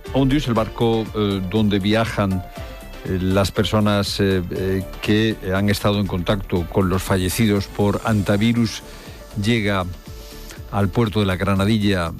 Ondius, el barco donde viajan las personas que han estado en contacto con los fallecidos por antivirus, llega al puerto de la Granadilla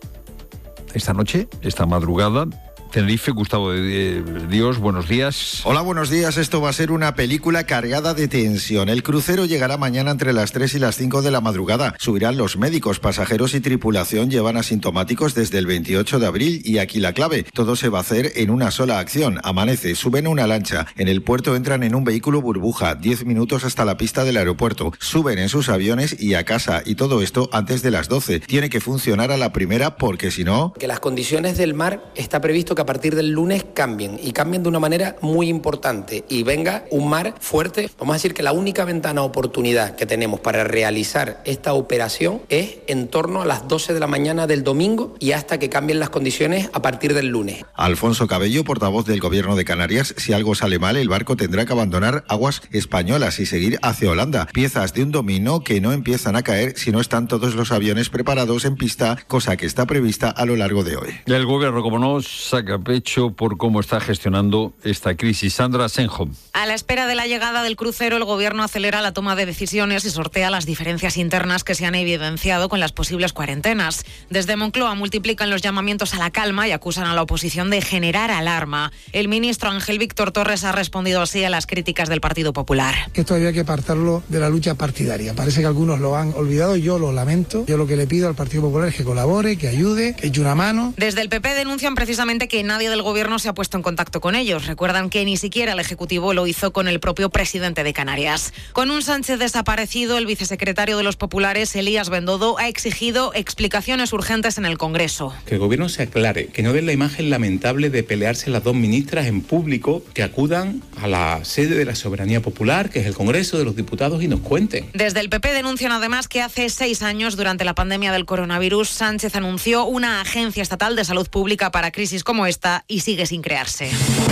esta madrugada. Tenerife, Gustavo de Dios, buenos días. Hola, buenos días. Esto va a ser una película cargada de tensión. El crucero llegará mañana entre las 3 y las 5 de la madrugada. Subirán los médicos, pasajeros y tripulación llevan asintomáticos desde el 28 de abril y aquí la clave. Todo se va a hacer en una sola acción. Amanece, suben a una lancha. En el puerto entran en un vehículo burbuja. 10 minutos hasta la pista del aeropuerto. Suben en sus aviones y a casa. Y todo esto antes de las 12. Tiene que funcionar a la primera porque si no... Que las condiciones del mar está previsto que a partir del lunes cambien de una manera muy importante y venga un mar fuerte. Vamos a decir que la única ventana de oportunidad que tenemos para realizar esta operación es en torno a las 12 de la mañana del domingo y hasta que cambien las condiciones a partir del lunes. Alfonso Cabello, portavoz del Gobierno de Canarias, si algo sale mal, el barco tendrá que abandonar aguas españolas y seguir hacia Holanda. Piezas de un dominó que no empiezan a caer si no están todos los aviones preparados en pista, cosa que está prevista a lo largo de hoy. El Gobierno, como no, saca pecho por cómo está gestionando esta crisis. Sandra Senjo. A la espera de la llegada del crucero, el Gobierno acelera la toma de decisiones y sortea las diferencias internas que se han evidenciado con las posibles cuarentenas. Desde Moncloa multiplican los llamamientos a la calma y acusan a la oposición de generar alarma. El ministro Ángel Víctor Torres ha respondido así a las críticas del Partido Popular. Esto había que apartarlo de la lucha partidaria. Parece que algunos lo han olvidado y yo lo lamento. Yo lo que le pido al Partido Popular es que colabore, que ayude, que eche una mano. Desde el PP denuncian precisamente que nadie del Gobierno se ha puesto en contacto con ellos. Recuerdan que ni siquiera el Ejecutivo lo hizo con el propio presidente de Canarias. Con un Sánchez desaparecido, el vicesecretario de los Populares, Elías Bendodo, ha exigido explicaciones urgentes en el Congreso. Que el Gobierno se aclare, que no den la imagen lamentable de pelearse las dos ministras en público, que acudan a la sede de la soberanía popular, que es el Congreso de los Diputados, y nos cuenten. Desde el PP denuncian además que hace 6 años, durante la pandemia del coronavirus, Sánchez anunció una agencia estatal de salud pública para crisis como esta y sigue sin crearse.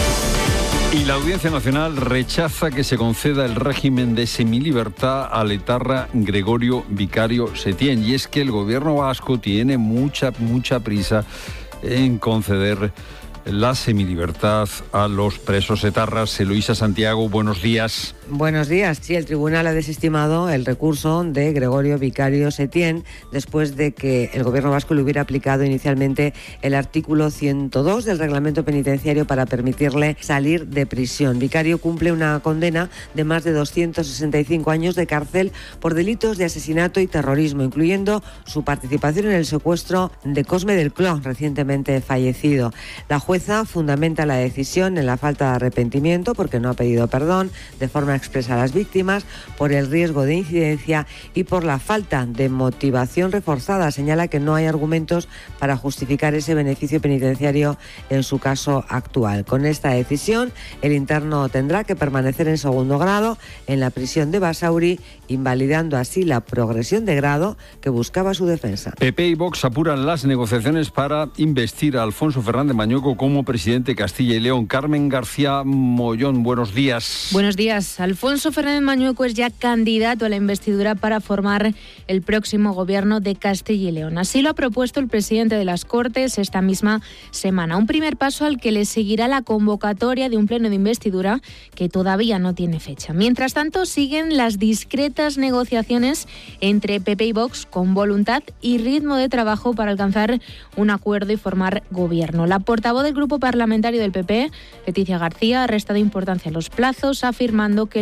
Y la Audiencia Nacional rechaza que se conceda el régimen de semilibertad al etarra Gregorio Vicario Setién. Y es que el Gobierno vasco tiene mucha prisa en conceder la semilibertad a los presos etarras. Eloísa Santiago, buenos días. Buenos días. Sí, el tribunal ha desestimado el recurso de Gregorio Vicario Setién después de que el Gobierno vasco le hubiera aplicado inicialmente el artículo 102 del reglamento penitenciario para permitirle salir de prisión. Vicario cumple una condena de más de 265 años de cárcel por delitos de asesinato y terrorismo, incluyendo su participación en el secuestro de Cosme del Cló, recientemente fallecido. La jueza fundamenta la decisión en la falta de arrepentimiento porque no ha pedido perdón de forma expresa a las víctimas, por el riesgo de incidencia y por la falta de motivación reforzada. Señala que no hay argumentos para justificar ese beneficio penitenciario en su caso actual. Con esta decisión, el interno tendrá que permanecer en segundo grado en la prisión de Basauri, invalidando así la progresión de grado que buscaba su defensa. PP y Vox apuran las negociaciones para investir a Alfonso Fernández Mañueco como presidente de Castilla y León. Carmen García Mollón, buenos días. Buenos días. Alfonso Fernández Mañueco es ya candidato a la investidura para formar el próximo gobierno de Castilla y León. Así lo ha propuesto el presidente de las Cortes esta misma semana. Un primer paso al que le seguirá la convocatoria de un pleno de investidura que todavía no tiene fecha. Mientras tanto, siguen las discretas negociaciones entre PP y Vox con voluntad y ritmo de trabajo para alcanzar un acuerdo y formar gobierno. La portavoz del grupo parlamentario del PP, Leticia García, ha restado importancia a los plazos, afirmando que